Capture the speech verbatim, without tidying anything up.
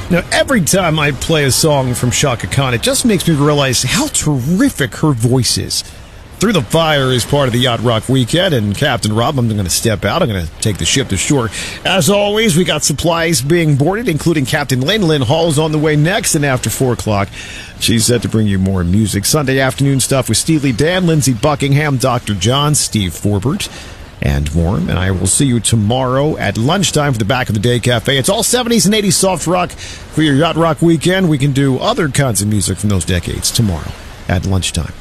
Now, every time I play a song from Chaka Khan, it just makes me realize how terrific her voice is. Through the Fire is part of the Yacht Rock Weekend, and Captain Rob, I'm going to step out. I'm going to take the ship to shore. As always, we got supplies being boarded, including Captain Lynn. Lynn Hall's on the way next, and after four o'clock, she's set to bring you more music. Sunday afternoon stuff with Steely Dan, Lindsey Buckingham, Doctor John, Steve Forbert, and more. And I will see you tomorrow at lunchtime for the Back of the Day Cafe. It's all seventies and eighties soft rock for your Yacht Rock Weekend. We can do other kinds of music from those decades tomorrow at lunchtime.